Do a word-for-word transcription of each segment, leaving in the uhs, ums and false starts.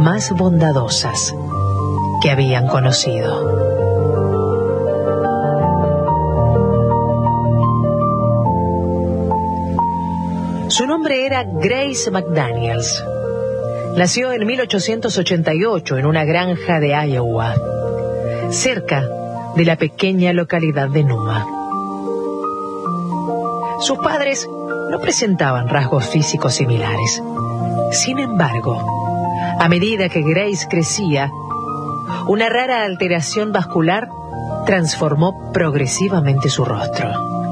más bondadosas que habían conocido. Su nombre era Grace McDaniels. Nació en mil ochocientos ochenta y ocho en una granja de Iowa, cerca de la pequeña localidad de Numa. Sus padres no presentaban rasgos físicos similares. Sin embargo, a medida que Grace crecía, una rara alteración vascular transformó progresivamente su rostro.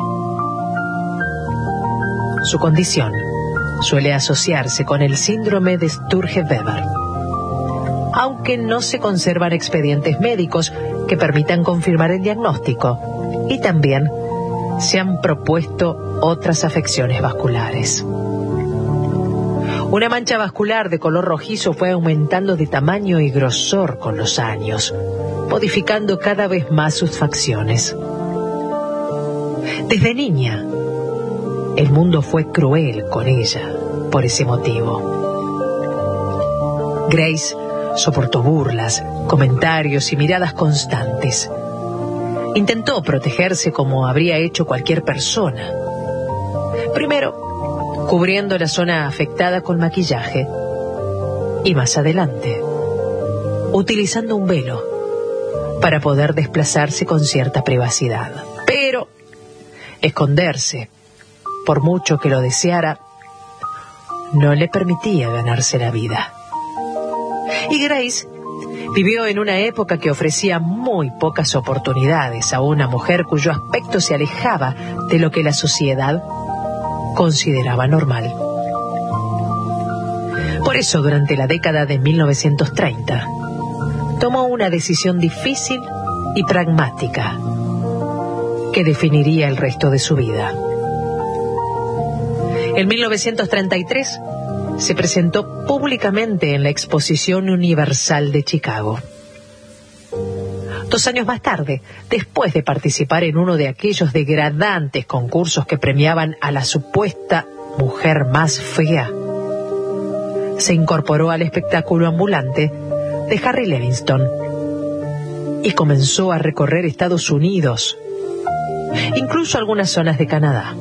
Su condición suele asociarse con el síndrome de Sturge-Weber, aunque no se conservan expedientes médicos que permitan confirmar el diagnóstico, y también se han propuesto otras afecciones vasculares. Una mancha vascular de color rojizo fue aumentando de tamaño y grosor con los años, modificando cada vez más sus facciones. Desde niña, el mundo fue cruel con ella por ese motivo. Grace soportó burlas, comentarios y miradas constantes. Intentó protegerse como habría hecho cualquier persona. Primero, cubriendo la zona afectada con maquillaje, y más adelante, utilizando un velo para poder desplazarse con cierta privacidad. Pero esconderse, por mucho que lo deseara, no le permitía ganarse la vida. Y Grace vivió en una época que ofrecía muy pocas oportunidades a una mujer cuyo aspecto se alejaba de lo que la sociedad consideraba normal. Por eso, durante la década de mil novecientos treinta, tomó una decisión difícil y pragmática que definiría el resto de su vida. En mil novecientos treinta y tres se presentó públicamente en la Exposición Universal de Chicago. Dos años más tarde, después de participar en uno de aquellos degradantes concursos que premiaban a la supuesta mujer más fea, se incorporó al espectáculo ambulante de Harry Levingston y comenzó a recorrer Estados Unidos, incluso algunas zonas de Canadá.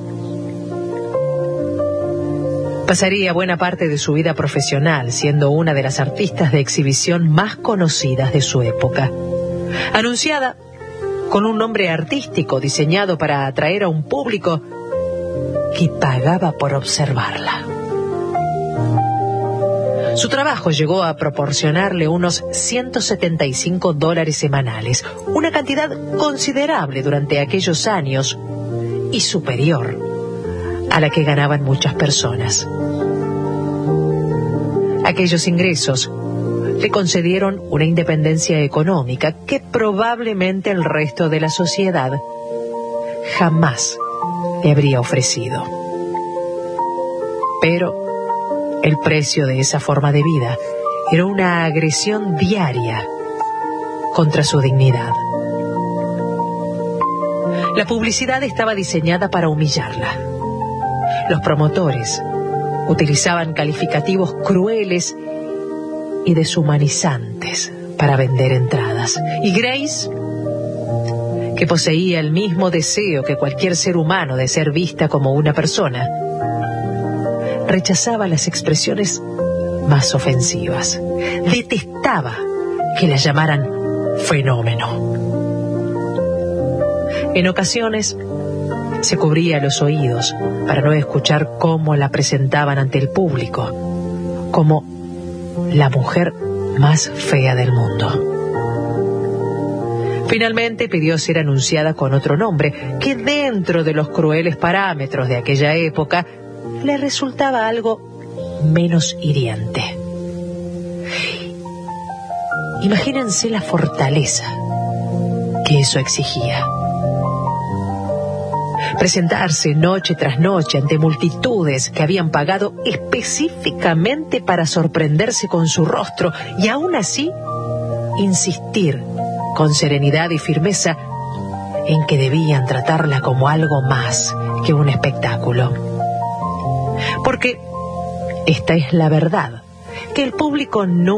Pasaría buena parte de su vida profesional siendo una de las artistas de exhibición más conocidas de su época, anunciada con un nombre artístico diseñado para atraer a un público que pagaba por observarla. Su trabajo llegó a proporcionarle unos ciento setenta y cinco dólares semanales, una cantidad considerable durante aquellos años y superior a la que ganaban muchas personas. Aquellos ingresos le concedieron una independencia económica que probablemente el resto de la sociedad jamás le habría ofrecido. Pero el precio de esa forma de vida era una agresión diaria contra su dignidad. La publicidad estaba diseñada para humillarla. Los promotores utilizaban calificativos crueles y deshumanizantes para vender entradas. Y Grace, que poseía el mismo deseo que cualquier ser humano de ser vista como una persona, rechazaba las expresiones más ofensivas. Detestaba que la llamaran fenómeno. En ocasiones se cubría los oídos para no escuchar cómo la presentaban ante el público como la mujer más fea del mundo. Finalmente pidió ser anunciada con otro nombre que, dentro de los crueles parámetros de aquella época, le resultaba algo menos hiriente. Imagínense la fortaleza que eso exigía. Presentarse noche tras noche ante multitudes que habían pagado específicamente para sorprenderse con su rostro y aún así insistir con serenidad y firmeza en que debían tratarla como algo más que un espectáculo. Porque esta es la verdad, que el público no